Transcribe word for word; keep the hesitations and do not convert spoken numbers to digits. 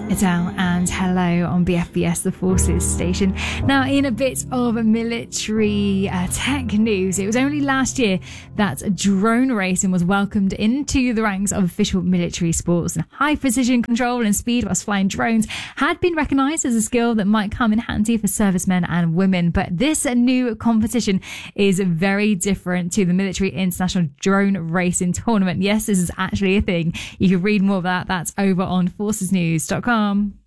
Adele and Hello on B F B S, the Forces station. Now, in a bit of military uh, tech news, it was only last year that drone racing was welcomed into the ranks of official military sports, and high precision control and speed whilst flying drones had been recognised as a skill that might come in handy for servicemen and women. But this new competition is very different to the Military International Drone Racing Tournament. Yes, this is actually a thing. You can read more of that. That's over on forces news dot com.